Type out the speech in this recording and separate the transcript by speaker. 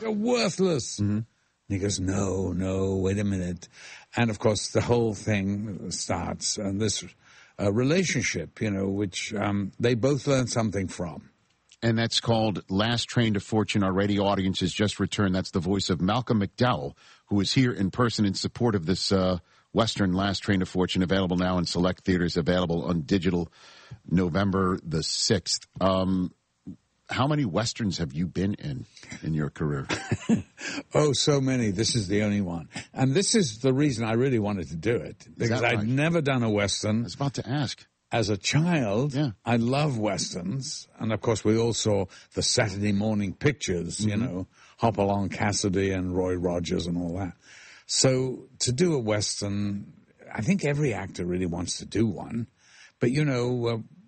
Speaker 1: are worthless. And he goes, no, wait a minute. And, of course, the whole thing starts, and this relationship, which they both learn something from.
Speaker 2: And that's called Last Train to Fortune. Our radio audience has just returned. That's the voice of Malcolm McDowell, who is here in person in support of this Western Last Train to Fortune, available now in select theaters, available on digital November the 6th. How many Westerns have you been in your career?
Speaker 1: Oh, so many. This is the only one. And this is the reason I really wanted to do it, because I'd never done a Western.
Speaker 2: I was about to ask.
Speaker 1: As a child, I love Westerns. And, of course, we all saw the Saturday morning pictures, Hopalong Cassidy and Roy Rogers and all that. So to do a Western, I think every actor really wants to do one. But,